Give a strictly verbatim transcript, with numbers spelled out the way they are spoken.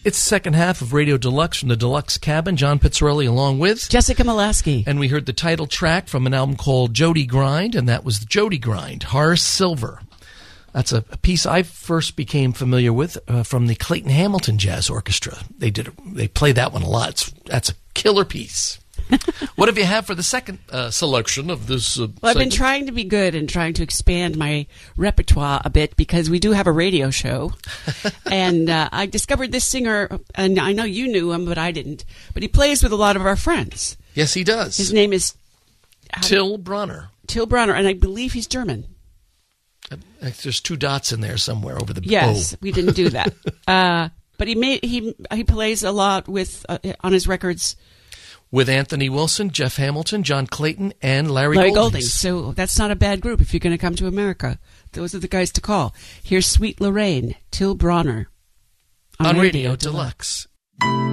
It's the second half of Radio Deluxe from the Deluxe Cabin. John Pizzarelli along with Jessica Molaski. And we heard the title track from an album called Jody Grind, and that was the Jody Grind, Horace Silver. That's a, a piece I first became familiar with uh, from the Clayton Hamilton Jazz Orchestra. They did they play that one a lot. It's, that's a killer piece. What have you had for the second uh, selection of this? Uh, well, I've segment? been trying to be good and trying to expand my repertoire a bit because we do have a radio show. and uh, I discovered this singer, and I know you knew him, but I didn't. But he plays with a lot of our friends. Yes, he does. His name is Till Bronner. Till Bronner, and I believe he's German. Uh, there's two dots in there somewhere over the Yes, O. we didn't do that. uh, but he made, he he plays a lot with uh, on his records. With Anthony Wilson, Jeff Hamilton, John Clayton, and Larry, Larry Golding. Golding. So that's not a bad group if you're going to come to America. Those are the guys to call. Here's Sweet Lorraine, Till Bronner. On, on Radio, Radio Deluxe. Deluxe.